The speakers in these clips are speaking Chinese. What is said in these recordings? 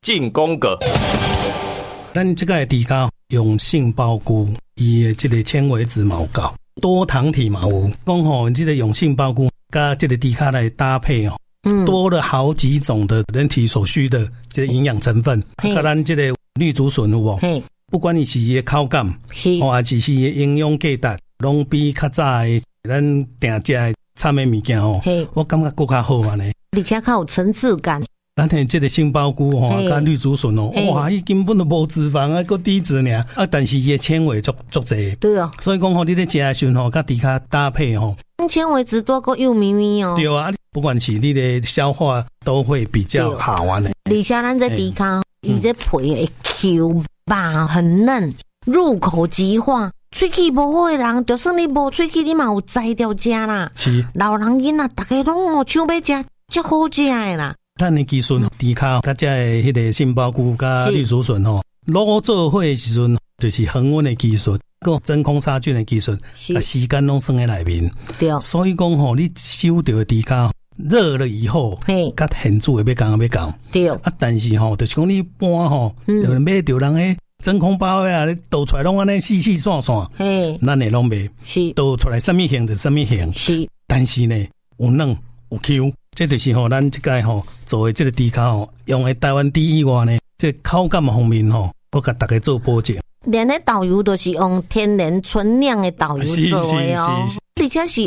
进攻个。 咱这个猪脚用杏鲍菇，伊的这个纤维质嘛有够，多糖体嘛有。讲吼，这个用杏鲍菇加这个猪脚来搭配哦，多了好几种的人体所需的这个营养成分。甲咱这个绿竹笋有无？不管你是伊的口感，还是伊的营养价值，拢比较早的咱定食的产的物件吼，我感觉更较好安尼。 而且较有层次感。 咱的这个杏鲍菇吼，加绿竹笋哦，哇，伊根本都无脂肪啊，个低脂尔啊，但是伊的纤维足侪。 对哦， 所以讲吼，你咧食的时候吼，甲猪脚搭配吼， 纤维质多个又咪咪哦。 对啊，不管是你的消化都会比较好玩的。 而且咱这猪脚，伊这皮会 Q 吧，很嫩，入口即化。喙齿无好的人，就算你无喙齿，你嘛有摘掉食啦。 是， 老人囡仔，大家拢哦想要食，足好食的啦。 咱的技术猪脚，甲这的迄个杏鲍菇甲绿竹笋吼，卤做伙的时阵就是恒温的技术，个真空杀菌的技术，啊时间拢算在内面。对，所以讲吼，你收到的猪脚热了以后，甲现煮的要讲。对，啊，但是吼，就是讲你一般吼，买着人诶真空包啊，你倒出来拢安尼细细散散，咱的拢袂，是倒出来什么形就什么形，是，但是呢有嫩有 Q。这就是吼，咱这个吼做的这个猪脚吼，用的台湾猪以外呢，这口感方面吼，我甲大家做保证。 连个豆油都是用天然纯酿的豆油做的哦，而且是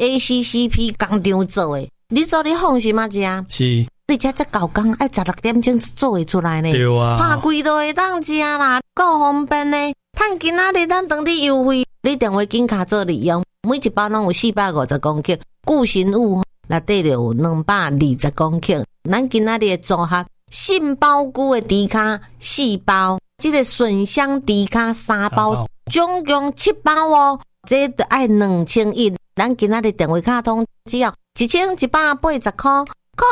HACCP 工厂做的。你做你放心嘛食？是。而且这搞工爱16点钟做会出来呢。对啊。拍几都会当食啦，够方便呢。趁今仔日咱当地优惠，你电话紧卡做利用，每一包拢有450公克，固形物。内底就有220公克，咱今仔日的组合杏鲍菇的猪脚4包，这个笋香猪脚3包，总共7包哦。这就要2100，咱今仔日电话卡通只要1180块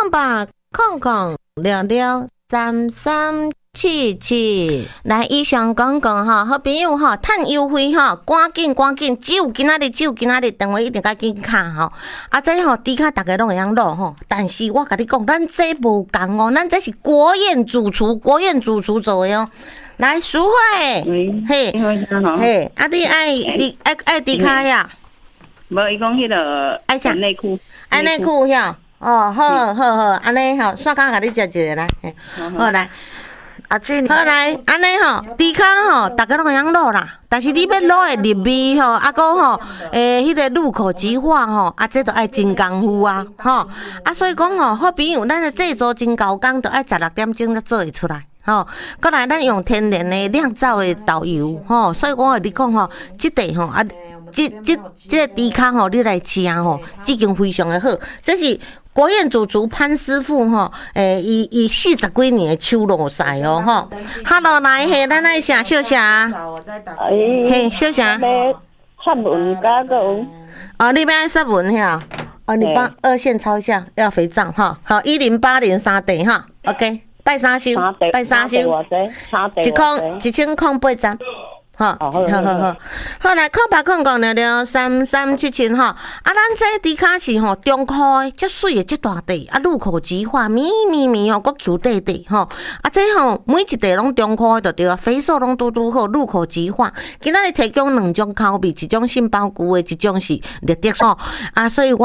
，003377。来，以上讲哈，好朋友哈，趁优惠哈，赶紧，只有今仔日，电话一定甲紧卡吼。啊，这吼猪脚大家拢会晓卤吼，但是我甲你讲，咱这无共哦，咱这是国宴主厨做的哦。来，淑慧，嘿，嘿，啊，你爱猪脚呀？ 无，伊讲迄个爱啥内裤， 爱内裤呀？哦，好，安尼吼，煞刚甲你食一个来，好来。好来，安尼吼，猪脚吼，大家拢会晓卤啦。但是你要卤的入味吼，啊个吼，迄个入口即化吼，啊这都爱真功夫啊，吼啊，所以讲吼，好朋友，咱的制作真高工，都爱16点钟才做会出来。吼，过来咱用天然的酿造的豆油，吼，所以我跟你讲吼，这地吼啊，这个猪脚吼，你来吃吼，已经非常的好，这是。国宴主厨潘师傅吼，伊40几年的手路赛哦吼。Hello， 来嘿，咱来写小啥？嘿，小啥？ 刷文加个文。 哦，你要刷文哈？哦，你帮2线抄一下，要肥皂哈。好，10803地哈。OK， 拜三收，1080。好，好来，空白空讲3377吼。啊，咱这猪脚是吼中块的，足水的，足大地，啊，入口即化，绵吼，搁 Q 底底吼。啊，这吼每一地拢中块就对啊，肥瘦拢拄好，入口即化。今仔日提供2种口味，一种杏鲍菇的，一种是绿竹笋。啊，所以我